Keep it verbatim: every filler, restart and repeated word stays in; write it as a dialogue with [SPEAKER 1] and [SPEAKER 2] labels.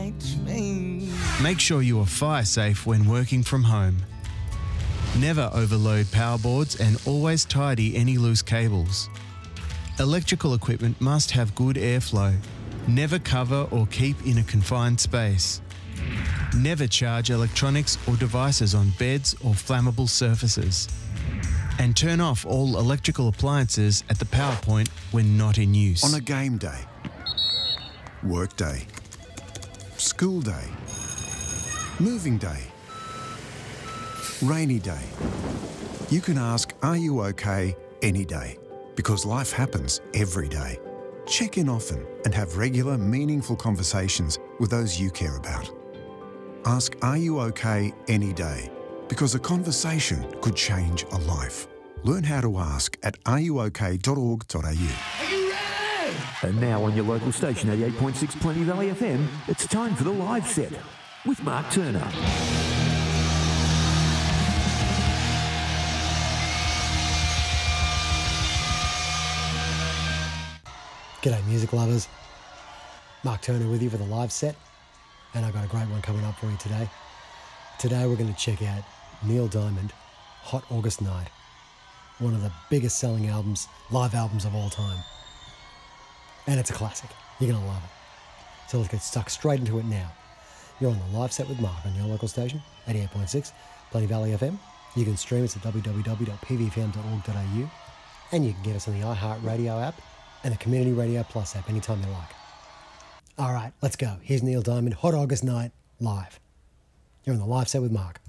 [SPEAKER 1] Make sure you are fire safe when working from home. Never overload power boards and always tidy any loose cables. Electrical equipment must have good airflow. Never cover or keep in a confined space. Never charge electronics or devices on beds or flammable surfaces. And turn off all electrical appliances at the power point when not in use.
[SPEAKER 2] On a game day, work day, school day, moving day, rainy day, you can ask, are you okay any day? Because life happens every day. Check in often and have regular, meaningful conversations with those you care about. Ask, are you okay any day? Because a conversation could change a life. Learn how to ask at are you okay dot org dot a u.
[SPEAKER 3] Are you ready?
[SPEAKER 4] And now on your local station, eighty-eight point six Plenty Valley F M, it's time for the live set with Mark Turner.
[SPEAKER 5] G'day music lovers, Mark Turner with you for the live set, and I've got a great one coming up for you today. Today we're going to check out Neil Diamond, Hot August Night, one of the biggest selling albums, live albums of all time. And it's a classic, you're going to love it. So let's get stuck straight into it now. You're on the live set with Mark on your local station, eighty-eight point six Plenty Valley F M. You can stream us at w w w dot p v f m dot org dot a u, and you can get us on the iHeartRadio app and the Community Radio Plus app anytime you like. All right, let's go. Here's Neil Diamond, Hot August Night, live. You're on the live set with Mark.